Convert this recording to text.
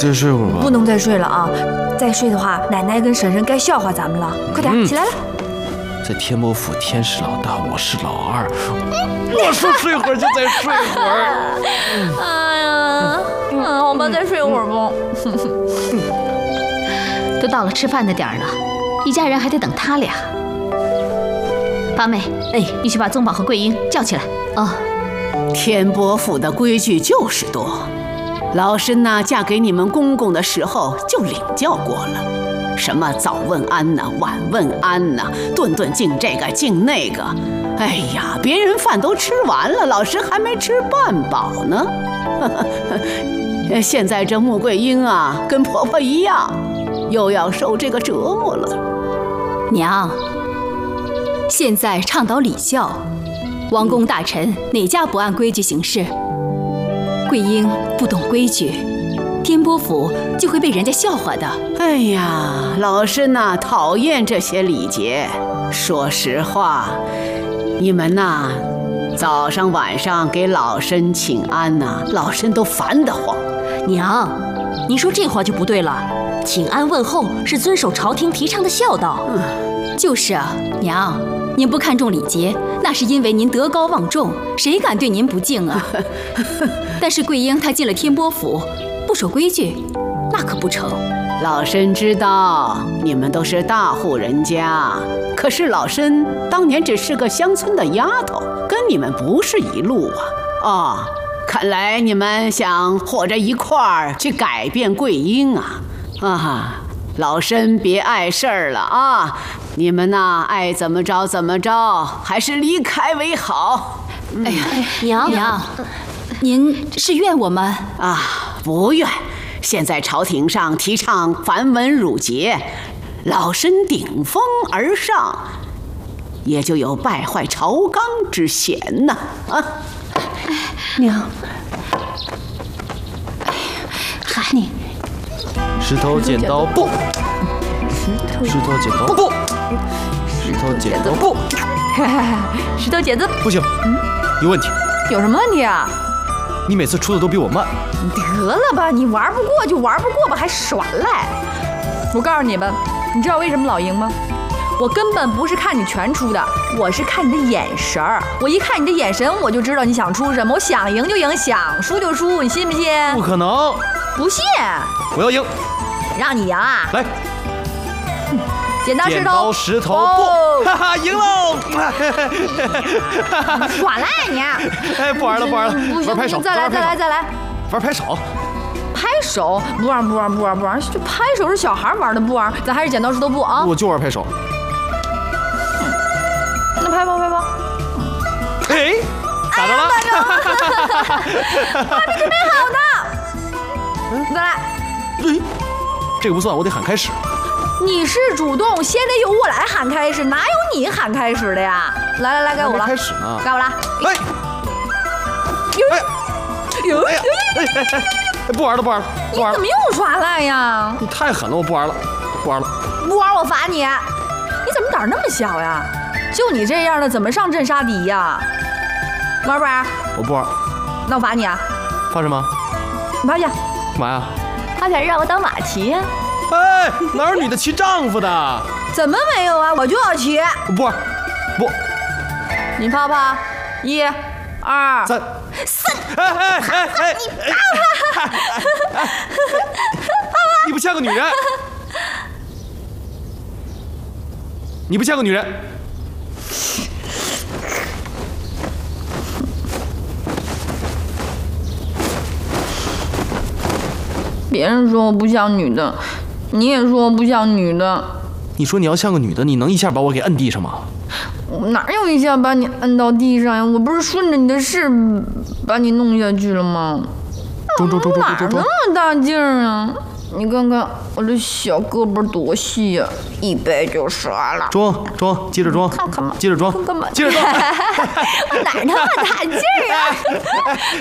再睡会儿吧。 不能再睡了啊！再睡的话，奶奶跟婶婶该笑话咱们了。快点起来了！ 在天波府，天是老大，我是老二。我说睡会儿就再睡会儿。 哎呀，好吧，再睡会儿吧。 都到了吃饭的点儿了，一家人还得等他俩。八妹，你去把宗宝和桂英叫起来。 哦，天波府的规矩就是多。老身呐，嫁给你们公公的时候就领教过了，什么早问安呐，晚问安呐，顿顿敬这个敬那个。哎呀，别人饭都吃完了，老身还没吃半饱呢。现在这穆桂英啊，跟婆婆一样，又要受这个折磨了。 娘，现在倡导礼教，王公大臣哪家不按规矩行事？桂英不懂规矩，天波府就会被人家笑话的。 哎呀，老身呐，讨厌这些礼节。说实话，你们呐，早上晚上给老身请安呐，老身都烦得慌。 娘，您说这话就不对了。请安问候是遵守朝廷提倡的孝道。 就是啊，娘，您不看重礼节，那是因为您德高望重，谁敢对您不敬啊？但是桂英她进了天波府，不守规矩，那可不成。 老身知道你们都是大户人家，可是老身当年只是个乡村的丫头，跟你们不是一路啊。哦，看来你们想和着一块儿去改变桂英啊！啊，老身别碍事儿了啊！你们呐，爱怎么着怎么着，还是离开为好。 哎呀，娘，您是怨我们啊？不怨。现在朝廷上提倡繁文缛节，老身顶风而上，也就有败坏朝纲之嫌呐！啊， 娘，嗨，你石头剪刀布，石头剪刀布，石头剪刀布， 石头剪子不行，有问题。 有什么问题啊？ 你每次出的都比我慢。 得了吧，你玩不过就玩不过吧，还耍赖。我告诉你们，你知道为什么老赢吗？我根本不是看你拳出的，我是看你的眼神儿。我一看你的眼神，我就知道你想出什么。我想赢就赢，想输就输，你信不信？ 不可能！ 不信？ 我要赢！ 让你赢啊！ 来， 剪刀石头， 剪刀石头布，哈哈，赢喽！ 耍赖你！ 哎，不玩了，不玩了，玩拍手， 再来， 玩拍手。 拍手不玩，就拍手是小孩玩的，不玩，咱还是剪刀石头布啊！ 我就玩拍手。 那拍吧。 哎，咋着了？ 我还没准备好呢。再来。 这个不算，我得喊开始。 你是主动，先得由我来喊开始，哪有你喊开始的呀？来，该我了。 开始呢。 该我了。 来。 有。 不玩了。 你怎么又耍赖呀？ 你太狠了，我不玩了。 不玩我罚你。你怎么胆那么小呀？就你这样的，怎么上阵杀敌呀？玩不玩？ 我不玩。 那我罚你啊。 罚什么？ 你趴下。 干嘛呀？ 趴下让我当马骑呀。 哎，哪有女的骑丈夫的？ 怎么没有啊？我就要骑。 不玩，不。 你趴不趴？1、2、 3、4。哎！你不像个女人。你不像个女人。 别人说我不像女的，你也说我不像女的。 你说你要像个女的，你能一下把我给摁地上吗？ 我哪有一下把你摁到地上呀？我不是顺着你的势把你弄下去了吗？ 中， 哪那么大劲儿啊？你看看我这小胳膊多细呀，一掰就折了。 装，接着装， 看嘛， 接着装， 干嘛？ 接着装。 我哪那么大劲儿啊？